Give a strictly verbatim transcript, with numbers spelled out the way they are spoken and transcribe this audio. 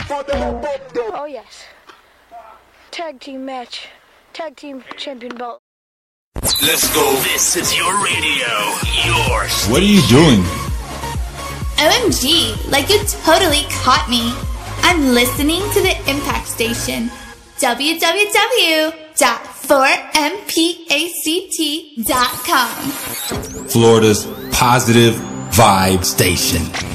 Oh, yes. Tag team match. Tag team champion belt. Let's go. This is your radio. Your station. What are you doing? O M G, like you totally caught me. I'm listening to the Impact Station. w w w dot four m pact dot com. Florida's positive vibe station.